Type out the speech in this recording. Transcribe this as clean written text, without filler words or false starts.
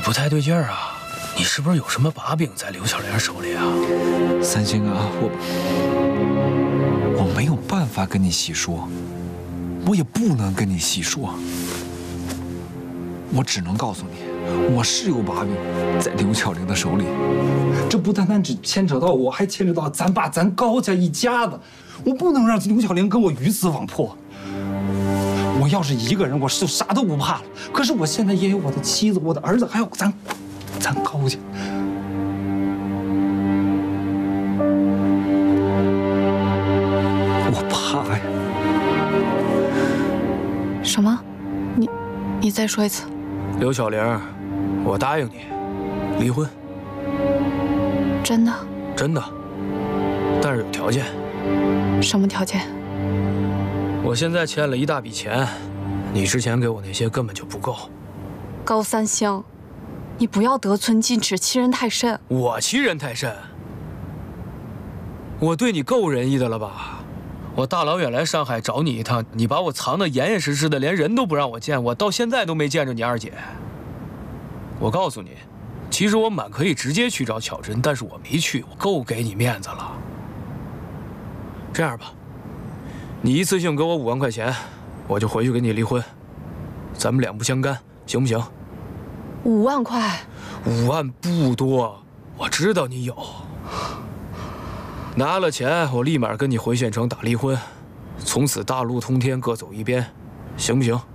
不太对劲儿啊！你是不是有什么把柄在刘小莲手里啊？ 三星啊，我没有办法跟你细说，我也不能跟你细说，我只能告诉你，我是有把柄在刘巧玲的手里。这不单单只牵扯到我，还牵扯到咱爸咱高家一家子。我不能让刘巧玲跟我鱼死网破。我要是一个人，我就啥都不怕了。可是我现在也有我的妻子、我的儿子，还有咱高家。我怕呀。 什么？你再说一次。 刘小玲，我答应你，离婚。 真的？ 真的，但是有条件。 什么条件？ 我现在欠了一大笔钱，你之前给我那些根本就不够。 高三星，你不要得寸进尺，欺人太甚。 我欺人太甚？我对你够仁义的了吧？我大老远来上海找你一趟，你把我藏得严严实实的，连人都不让我见，我到现在都没见着你二姐。我告诉你，其实我满可以直接去找巧珍，但是我没去，我够给你面子了。这样吧，你一次性给我5万块钱，我就回去跟你离婚，咱们两不相干，行不行 ？5万块 ？5万不多，我知道你有。拿了钱，我立马跟你回县城打离婚，从此大路通天，各走一边，行不行？